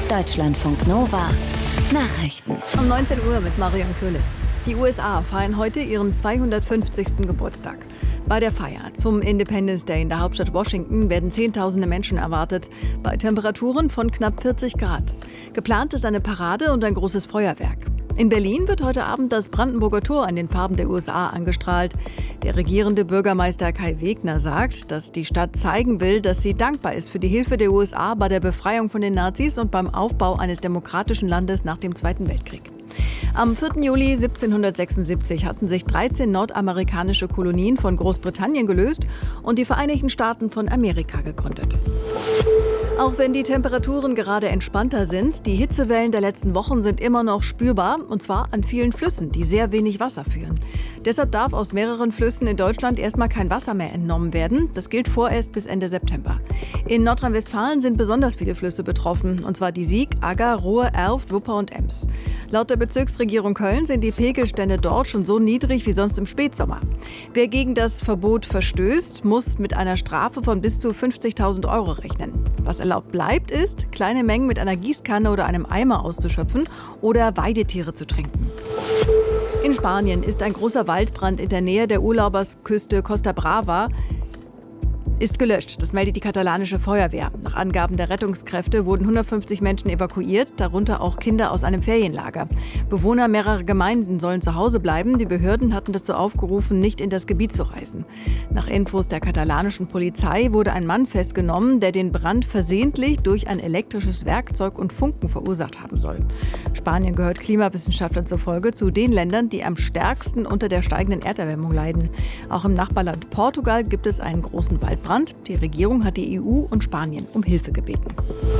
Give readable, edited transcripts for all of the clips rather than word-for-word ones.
Deutschlandfunk Nova Nachrichten. Um 19 Uhr mit Marion Köhlis. Die USA feiern heute ihren 250. Geburtstag. Bei der Feier zum Independence Day in der Hauptstadt Washington werden Zehntausende Menschen erwartet, bei Temperaturen von knapp 40 Grad. Geplant ist eine Parade und ein großes Feuerwerk. In Berlin wird heute Abend das Brandenburger Tor in den Farben der USA angestrahlt. Der regierende Bürgermeister Kai Wegner sagt, dass die Stadt zeigen will, dass sie dankbar ist für die Hilfe der USA bei der Befreiung von den Nazis und beim Aufbau eines demokratischen Landes nach dem Zweiten Weltkrieg. Am 4. Juli 1776 hatten sich 13 nordamerikanische Kolonien von Großbritannien gelöst und die Vereinigten Staaten von Amerika gegründet. Auch wenn die Temperaturen gerade entspannter sind, die Hitzewellen der letzten Wochen sind immer noch spürbar, und zwar an vielen Flüssen, die sehr wenig Wasser führen. Deshalb darf aus mehreren Flüssen in Deutschland erstmal kein Wasser mehr entnommen werden. Das gilt vorerst bis Ende September. In Nordrhein-Westfalen sind besonders viele Flüsse betroffen, und zwar die Sieg, Agger, Ruhr, Erft, Wupper und Ems. Laut der Bezirksregierung Köln sind die Pegelstände dort schon so niedrig wie sonst im Spätsommer. Wer gegen das Verbot verstößt, muss mit einer Strafe von bis zu 50.000 € rechnen. Was erlaubt bleibt, ist, kleine Mengen mit einer Gießkanne oder einem Eimer auszuschöpfen oder Weidetiere zu tränken. In Spanien ist ein großer Waldbrand in der Nähe der Urlaubersküste Costa Brava ist gelöscht. Das meldet die katalanische Feuerwehr. Nach Angaben der Rettungskräfte wurden 150 Menschen evakuiert, darunter auch Kinder aus einem Ferienlager. Bewohner mehrerer Gemeinden sollen zu Hause bleiben. Die Behörden hatten dazu aufgerufen, nicht in das Gebiet zu reisen. Nach Infos der katalanischen Polizei wurde ein Mann festgenommen, der den Brand versehentlich durch ein elektrisches Werkzeug und Funken verursacht haben soll. Spanien gehört Klimawissenschaftlern zufolge zu den Ländern, die am stärksten unter der steigenden Erderwärmung leiden. Auch im Nachbarland Portugal gibt es einen großen Waldbrand. Die Regierung hat die EU und Spanien um Hilfe gebeten.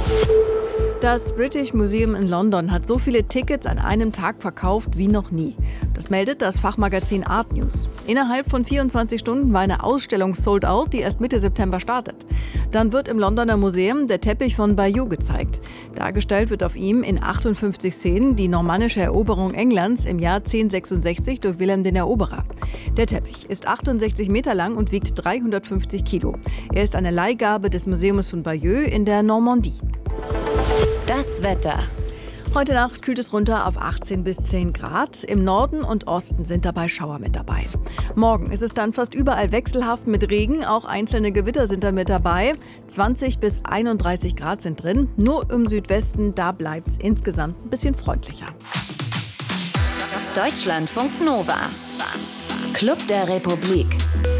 Das British Museum in London hat so viele Tickets an einem Tag verkauft wie noch nie. Das meldet das Fachmagazin Art News. Innerhalb von 24 Stunden war eine Ausstellung sold out, die erst Mitte September startet. Dann wird im Londoner Museum der Teppich von Bayeux gezeigt. Dargestellt wird auf ihm in 58 Szenen die normannische Eroberung Englands im Jahr 1066 durch Wilhelm den Eroberer. Der Teppich ist 68 Meter lang und wiegt 350 Kilo. Er ist eine Leihgabe des Museums von Bayeux in der Normandie. Das Wetter. Heute Nacht kühlt es runter auf 18 bis 10 Grad. Im Norden und Osten sind dabei Schauer mit dabei. Morgen ist es dann fast überall wechselhaft mit Regen. Auch einzelne Gewitter sind dann mit dabei. 20 bis 31 Grad sind drin. Nur im Südwesten, da bleibt es insgesamt ein bisschen freundlicher. Deutschlandfunk Nova. Club der Republik.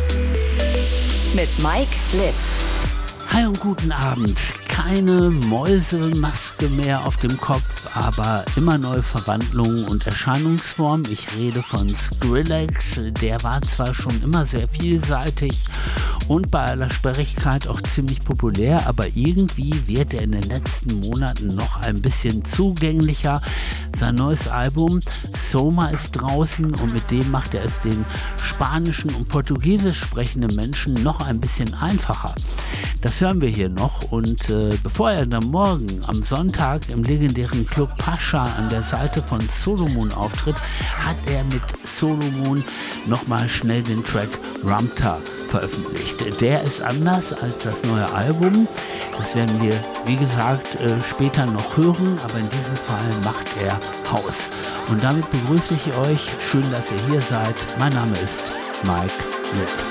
Mit Mike Litt. Hi und guten Abend. Keine Mäusemaske mehr auf dem Kopf, aber immer neue Verwandlungen und Erscheinungsformen. Ich rede von Skrillex. Der war zwar schon immer sehr vielseitig und bei aller Sperrigkeit auch ziemlich populär, aber irgendwie wird er in den letzten Monaten noch ein bisschen zugänglicher. Sein neues Album Soma ist draußen und mit dem macht er es den spanischen und portugiesisch sprechenden Menschen noch ein bisschen einfacher. Das hören wir hier noch und bevor er dann morgen am Sonntag im legendären Club Pascha an der Seite von Solomon auftritt, hat er mit Solomon nochmal schnell den Track Ramta veröffentlicht. Der ist anders als das neue Album. Das werden wir, wie gesagt, später noch hören, aber in diesem Fall macht er Haus. Und damit begrüße ich euch. Schön, dass ihr hier seid. Mein Name ist Mike Litt.